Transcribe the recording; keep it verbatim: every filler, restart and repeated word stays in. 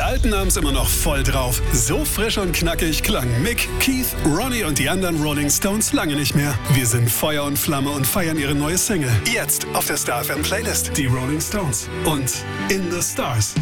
Alten haben's immer noch voll drauf. So frisch und knackig klangen Mick, Keith, Ronnie und die anderen Rolling Stones lange nicht mehr. Wir sind Feuer und Flamme und feiern ihre neue Single. Jetzt auf der Star F M Playlist. Die Rolling Stones und In the Stars.